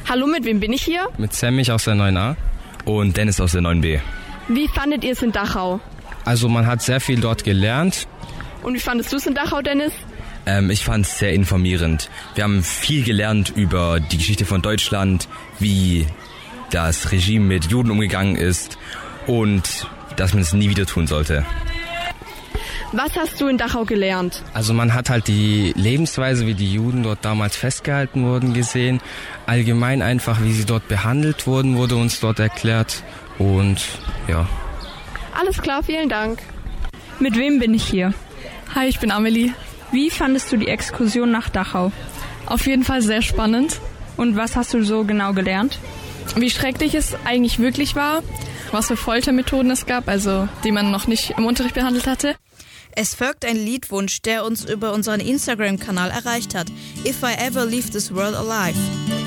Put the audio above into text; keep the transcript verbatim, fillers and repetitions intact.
Hallo, mit wem bin ich hier? Mit Semmich aus der neun a und Dennis aus der neun b. Wie fandet ihr es in Dachau? Also man hat sehr viel dort gelernt. Und wie fandest du es in Dachau, Dennis? Ähm, ich fand es sehr informierend. Wir haben viel gelernt über die Geschichte von Deutschland, wie das Regime mit Juden umgegangen ist und dass man es nie wieder tun sollte. Was hast du in Dachau gelernt? Also man hat halt die Lebensweise, wie die Juden dort damals festgehalten wurden, gesehen. Allgemein einfach, wie sie dort behandelt wurden, wurde uns dort erklärt. Und ja. Alles klar, vielen Dank. Mit wem bin ich hier? Hi, ich bin Amelie. Wie fandest du die Exkursion nach Dachau? Auf jeden Fall sehr spannend. Und was hast du so genau gelernt? Wie schrecklich es eigentlich wirklich war, was für Foltermethoden es gab, also die man noch nicht im Unterricht behandelt hatte. Es folgt ein Liedwunsch, der uns über unseren Instagram-Kanal erreicht hat. If I Ever Leave This World Alive.